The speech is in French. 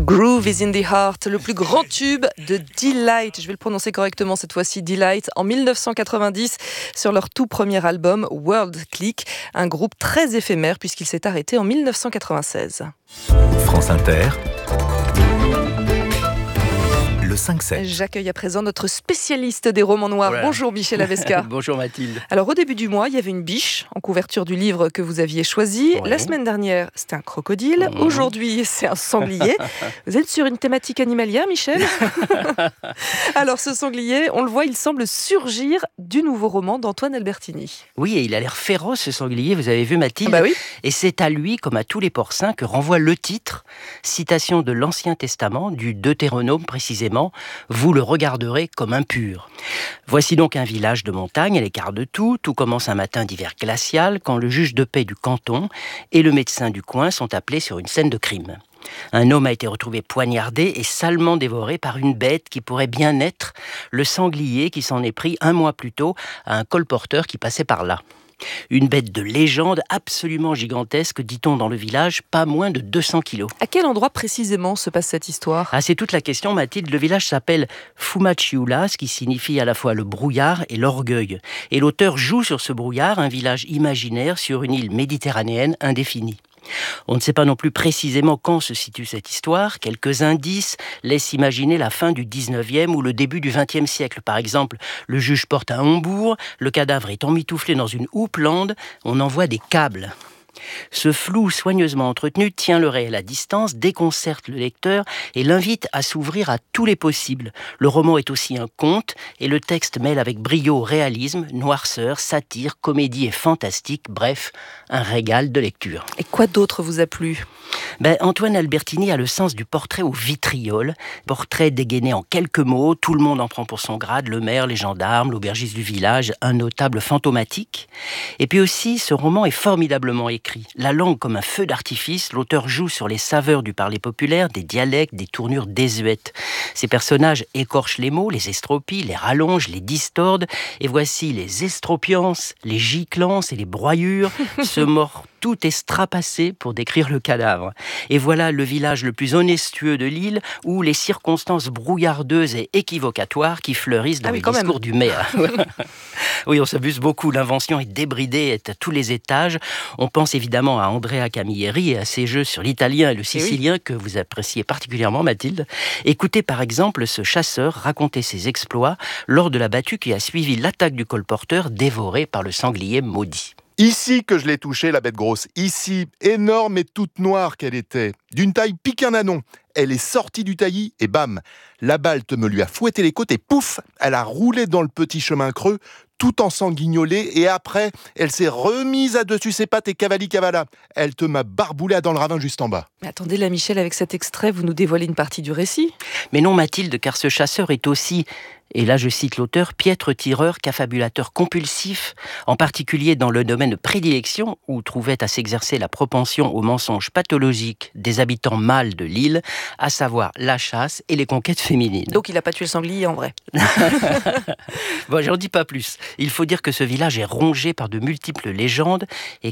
Groove is in the Heart, le plus grand tube de Deee-Lite, je vais le prononcer correctement cette fois-ci, Deee-Lite, en 1990 sur leur tout premier album World Click, un groupe très éphémère puisqu'il s'est arrêté en 1996. France Inter, le 5-7. J'accueille à présent notre spécialiste des romans noirs. Voilà. Bonjour Michel Avesca. Bonjour Mathilde. Alors au début du mois, il y avait une biche en couverture du livre que vous aviez choisi. Ouais. La semaine dernière, c'était un crocodile. Aujourd'hui, c'est un sanglier. Vous êtes sur une thématique animalière, Michel? Alors ce sanglier, on le voit, il semble surgir du nouveau roman d'Antoine Albertini. Oui, et il a l'air féroce ce sanglier, vous avez vu Mathilde? Bah oui. Et c'est à lui, comme à tous les porcins, que renvoie le titre, citation de l'Ancien Testament, du Deutéronome précisément, « Vous le regarderez comme impur ». Voici donc un village de montagne à l'écart de tout. Tout commence un matin d'hiver glacial quand le juge de paix du canton et le médecin du coin sont appelés sur une scène de crime. Un homme a été retrouvé poignardé et salement dévoré par une bête qui pourrait bien être le sanglier qui s'en est pris un mois plus tôt à un colporteur qui passait par là. Une bête de légende absolument gigantesque, dit-on dans le village, pas moins de 200 kilos. À quel endroit précisément se passe cette histoire ? C'est toute la question, Mathilde. Le village s'appelle Fumachiula, ce qui signifie à la fois le brouillard et l'orgueil. Et l'auteur joue sur ce brouillard, un village imaginaire sur une île méditerranéenne indéfinie. On ne sait pas non plus précisément quand se situe cette histoire. Quelques indices laissent imaginer la fin du 19e ou le début du 20e siècle. Par exemple, le juge porte un hombourg, le cadavre est emmitouflé dans une houppelande, on envoie des câbles. Ce flou soigneusement entretenu tient le réel à distance, déconcerte le lecteur et l'invite à s'ouvrir à tous les possibles. Le roman est aussi un conte et le texte mêle avec brio réalisme, noirceur, satire, comédie et fantastique, bref, un régal de lecture. Et quoi d'autre vous a plu ? Antoine Albertini a le sens du portrait au vitriol, portrait dégainé en quelques mots, tout le monde en prend pour son grade, le maire, les gendarmes, l'aubergiste du village, un notable fantomatique. Et puis aussi, ce roman est formidablement écrit. La langue comme un feu d'artifice, l'auteur joue sur les saveurs du parler populaire, des dialectes, des tournures désuètes. Ces personnages écorchent les mots, les estropient, les rallongent, les distordent, et voici les estropiances, les giclances et les broyures, se mordent tout est strapassé pour décrire le cadavre. Et voilà le village le plus onestueux de l'île où les circonstances brouillardeuses et équivocatoires qui fleurissent dans les discours du maire. Oui, on s'abuse beaucoup. L'invention est débridée, est à tous les étages. On pense évidemment à Andrea Camilleri et à ses jeux sur l'italien et le sicilien que vous appréciez particulièrement, Mathilde. Écoutez par exemple ce chasseur raconter ses exploits lors de la battue qui a suivi l'attaque du colporteur dévoré par le sanglier maudit. Ici que je l'ai touchée, la bête grosse. Ici, énorme et toute noire qu'elle était. D'une taille pique un ânon. Elle est sortie du taillis et bam, la balte me lui a fouetté les côtes et pouf, elle a roulé dans le petit chemin creux, tout ensanguignolé, et après, elle s'est remise à dessus ses pattes et cavali cavala. Elle te m'a barboulé dans le ravin juste en bas. Mais attendez, là, Michel, avec cet extrait, vous nous dévoilez une partie du récit ? Mais non, Mathilde, car ce chasseur est aussi, et là je cite l'auteur, piètre tireur qu'affabulateur compulsif, en particulier dans le domaine de prédilection où trouvait à s'exercer la propension au mensonge pathologique des habitants mâles de l'île, à savoir la chasse et les conquêtes féminines. Donc il n'a pas tué le sanglier en vrai. Bon, j'en dis pas plus. Il faut dire que ce village est rongé par de multiples légendes et